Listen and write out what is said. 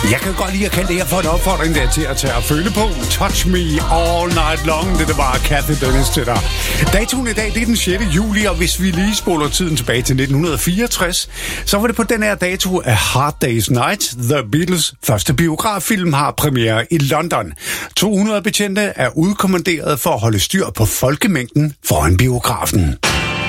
Jeg kan godt lide at kalde det her for en opfordring der til at tage og føle på. Touch me all night long. Det var Kathy Dennis til dig. Datoen i dag, det er den 6. juli, og hvis vi lige spoler tiden tilbage til 1964, så var det på den her dato af Hard Day's Night. The Beatles' første biograffilm har premiere i London. 200 betjente er udkommanderet for at holde styr på folkemængden foran biografen.